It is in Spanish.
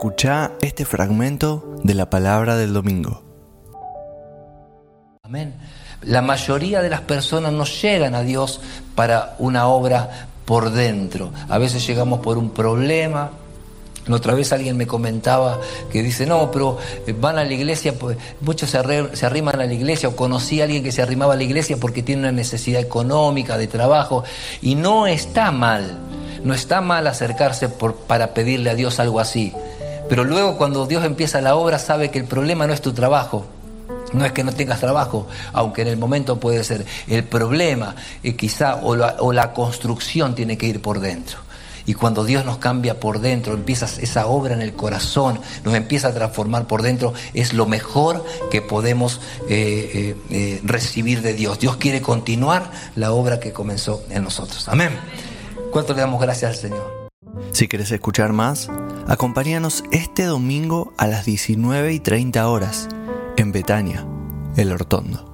Escuchá este fragmento de la palabra del domingo. Amén. La mayoría de las personas no llegan a Dios para una obra por dentro. A veces llegamos por un problema. La otra vez alguien me comentaba que dice, no, pero van a la iglesia, pues, muchos se arriman a la iglesia, o conocí a alguien que se arrimaba a la iglesia porque tiene una necesidad económica, de trabajo, y no está mal acercarse para pedirle a Dios algo así. Pero luego cuando Dios empieza la obra sabe que el problema no es tu trabajo. No es que no tengas trabajo, aunque en el momento puede ser. El problema quizá o la construcción tiene que ir por dentro. Y cuando Dios nos cambia por dentro, empieza esa obra en el corazón, nos empieza a transformar por dentro, es lo mejor que podemos recibir de Dios. Dios quiere continuar la obra que comenzó en nosotros. Amén. ¿Cuánto le damos gracias al Señor? Si querés escuchar más, acompáñanos este domingo a las 19:30 horas en Betania, El Hortondo.